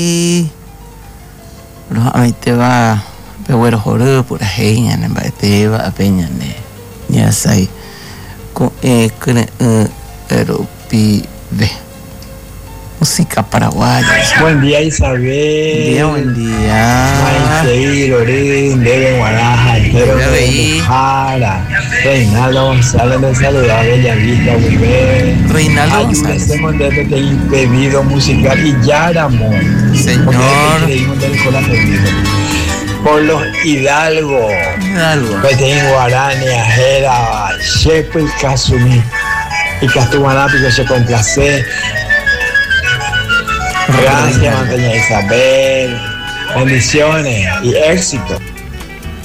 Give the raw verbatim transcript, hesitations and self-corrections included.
y los ahí te va pero joro por ahí en el te va a peña ne ya sai con eh pero pi ve música paraguaya. Buen día, Isabel. Buen día, buen día. Maite, Lorín, Debe Guaraja, Entero de Jara, Reinaldo González de Saludar, Bellavista, Wilber. Reinaldo González. Ayúdese de este impedido musical y Yáramo. Señor. Por los Hidalgo. Hidalgo. Petén, Guarani, Ajera, Chepo y Casumí. Y Castumanápico se complace. Gracias, Montaña Isabel. Bendiciones y éxito.